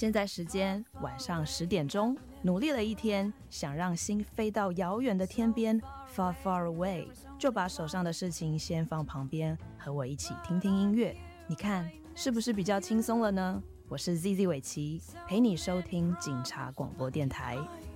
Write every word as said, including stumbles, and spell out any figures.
现在时间晚上十点钟，努力了一天，想让心飞到遥远的天边 far far away， 就把手上的事情先放旁边，和我一起听听音乐。你看是不是比较轻松了呢？我是 Z Z 伟奇，陪你收听警察广播电台。